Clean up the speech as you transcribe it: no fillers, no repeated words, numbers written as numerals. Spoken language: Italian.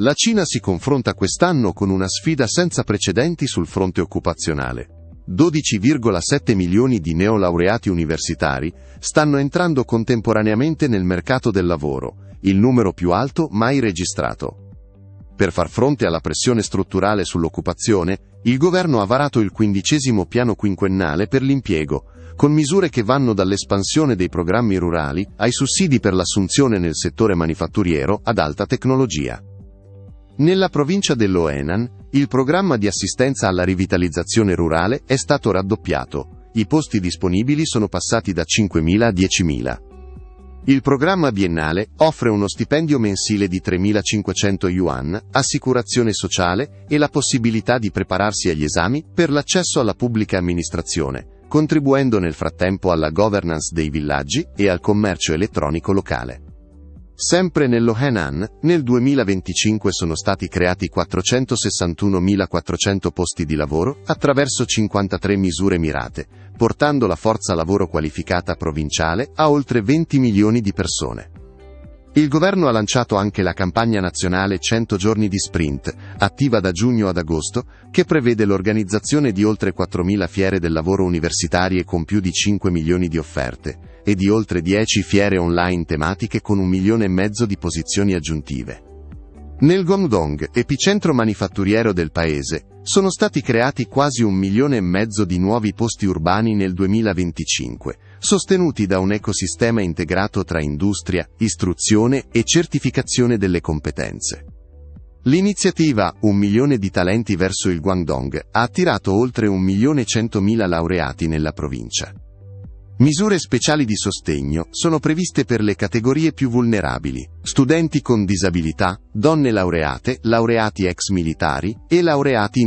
La Cina si confronta quest'anno con una sfida senza precedenti sul fronte occupazionale. 12,7 milioni di neolaureati universitari stanno entrando contemporaneamente nel mercato del lavoro, il numero più alto mai registrato. Per far fronte alla pressione strutturale sull'occupazione, il governo ha varato il 15° piano quinquennale per l'impiego, con misure che vanno dall'espansione dei programmi rurali ai sussidi per l'assunzione nel settore manifatturiero ad alta tecnologia. Nella provincia dello Henan, il programma di assistenza alla rivitalizzazione rurale è stato raddoppiato. I posti disponibili sono passati da 5.000 a 10.000. Il programma biennale offre uno stipendio mensile di 3.500 yuan, assicurazione sociale e la possibilità di prepararsi agli esami per l'accesso alla pubblica amministrazione, contribuendo nel frattempo alla governance dei villaggi e al commercio elettronico locale. Sempre nello Henan, nel 2025 sono stati creati 461.400 posti di lavoro attraverso 53 misure mirate, portando la forza lavoro qualificata provinciale a oltre 20 milioni di persone. Il governo ha lanciato anche la campagna nazionale 100 giorni di sprint, attiva da giugno ad agosto, che prevede l'organizzazione di oltre 4.000 fiere del lavoro universitarie con più di 5 milioni di offerte, e di oltre 10 fiere online tematiche con 1,5 milioni di posizioni aggiuntive. Nel Guangdong, epicentro manifatturiero del paese, sono stati creati quasi 1,5 milioni di nuovi posti urbani nel 2025, sostenuti da un ecosistema integrato tra industria, istruzione e certificazione delle competenze. L'iniziativa 1 milione di talenti verso il Guangdong ha attirato oltre 1.100.000 laureati nella provincia. Misure speciali di sostegno sono previste per le categorie più vulnerabili: studenti con disabilità, donne laureate, laureati ex militari e laureati in